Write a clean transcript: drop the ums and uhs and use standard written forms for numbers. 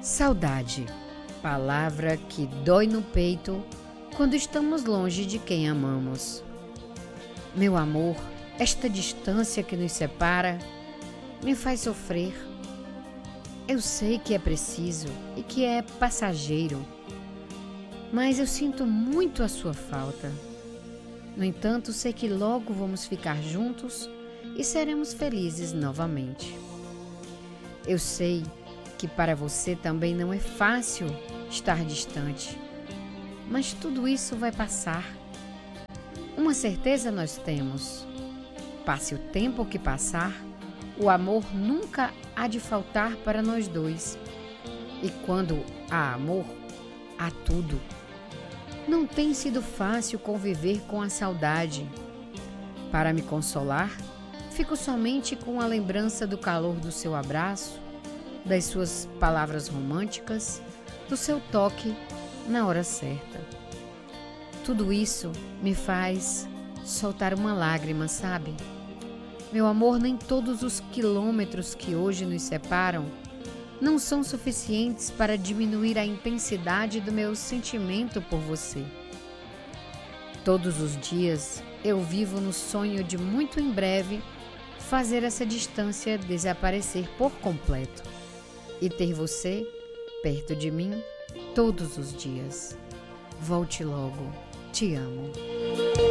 Saudade, palavra que dói no peito quando estamos longe de quem amamos. Meu amor, esta distância que nos separa me faz sofrer. Eu sei que é preciso e que é passageiro, mas eu sinto muito a sua falta. No entanto, sei que logo vamos ficar juntos e seremos felizes novamente. Eu sei que para você também não é fácil estar distante, mas tudo isso vai passar. Uma certeza nós temos: passe o tempo que passar, o amor nunca há de faltar para nós dois. E quando há amor, há tudo. Não tem sido fácil conviver com a saudade. Para me consolar, fico somente com a lembrança do calor do seu abraço, das suas palavras românticas, do seu toque na hora certa. Tudo isso me faz soltar uma lágrima, sabe? Meu amor, nem todos os quilômetros que hoje nos separam não são suficientes para diminuir a intensidade do meu sentimento por você. Todos os dias eu vivo no sonho de muito em breve fazer essa distância desaparecer por completo e ter você perto de mim todos os dias. Volte logo, te amo.